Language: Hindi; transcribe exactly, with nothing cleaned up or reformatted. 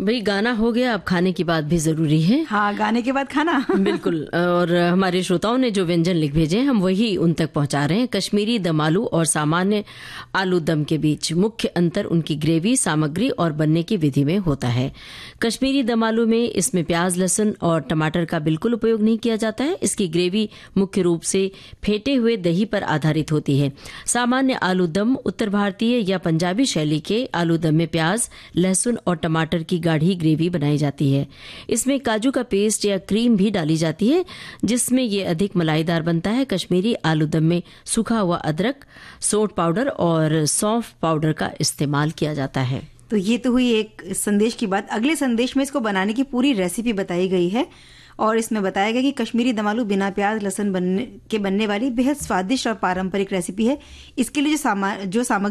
भाई गाना हो गया, अब खाने की बात भी जरूरी है। हाँ, गाने के बाद खाना। बिल्कुल। और हमारे श्रोताओं ने जो व्यंजन लिख भेजे हम वही उन तक पहुंचा रहे हैं। कश्मीरी दम आलू और सामान्य आलू दम के बीच मुख्य अंतर उनकी ग्रेवी, सामग्री और बनने की विधि में होता है। कश्मीरी दम आलू में इसमें प्याज, लहसुन और टमाटर का बिल्कुल उपयोग नहीं किया जाता है। इसकी ग्रेवी मुख्य रूप से फेंटे हुए दही पर आधारित होती है। सामान्य आलू दम उत्तर भारतीय या पंजाबी शैली के आलू दम में प्याज, लहसुन और टमाटर की गाढ़ी ग्रेवी बनाई जाती है। इसमें काजू का पेस्ट या क्रीम भी डाली जाती है, जिसमें ये अधिक मलाईदार बनता है। कश्मीरी आलू दम में सूखा हुआ अदरक, सोंठ पाउडर और सौंफ पाउडर का इस्तेमाल किया जाता है। तो ये तो हुई एक संदेश की बात। अगले संदेश में इसको बनाने की पूरी रेसिपी बताई गई है और इसमें बताया गया कि कश्मीरी दम आलू बिना प्याज लहसुन बनने के बनने वाली बेहद स्वादिष्ट और पारंपरिक रेसिपी है। इसके लिए जो सामा जो सामग्री